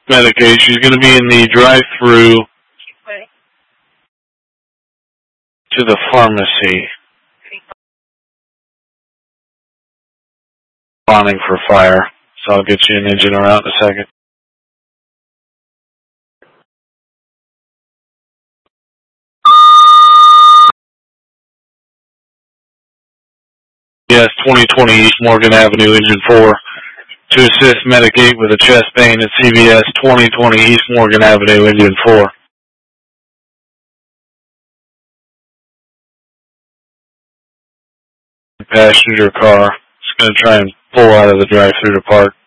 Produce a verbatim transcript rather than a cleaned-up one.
Medicaid. She's going to be in the drive-through to the pharmacy. Responding for fire. So I'll get you an engine around in a second. Yes, twenty twenty East Morgan Avenue, engine four. To assist Medicaid with a chest pain at C V S, twenty twenty East Morgan Avenue, engine four. Passenger car. It's going to try and pull out of the drive-through to park.